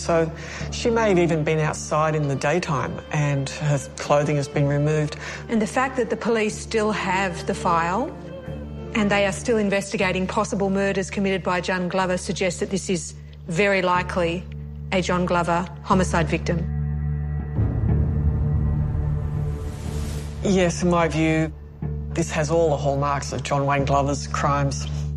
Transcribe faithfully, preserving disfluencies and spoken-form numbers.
So she may have even been outside in the daytime and her clothing has been removed. And the fact that the police still have the file and they are still investigating possible murders committed by John Glover suggests that this is very likely a John Glover homicide victim. Yes, in my view, this has all the hallmarks of John Wayne Glover's crimes.